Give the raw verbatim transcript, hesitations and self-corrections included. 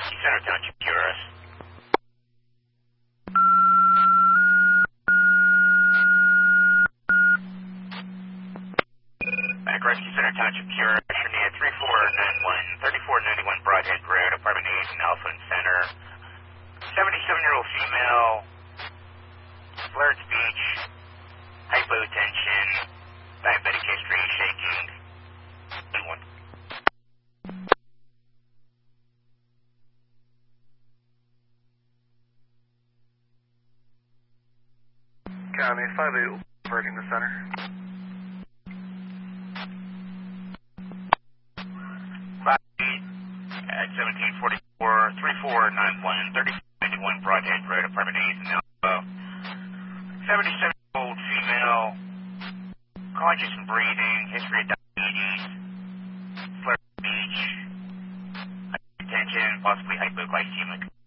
Center Township, Q R S. Back Rescue Center Township, Q R S. Trinidad three four nine one, thirty-four ninety-one Broadhead Road, Apartment eight in Alphen Center. seventy-seven-year-old female, slurred speech, hypotension, diabetic history, shaking. One. County five eight, averting the center. five eight at seventeen forty-four, thirty-four ninety-one, thirty-four ninety-one Broadhead Road, Apartment eight in Alpha. seventy-seven-year-old female, conscious and breathing, history of diabetes, slurred speech, hypertension, possibly hypoglycemic.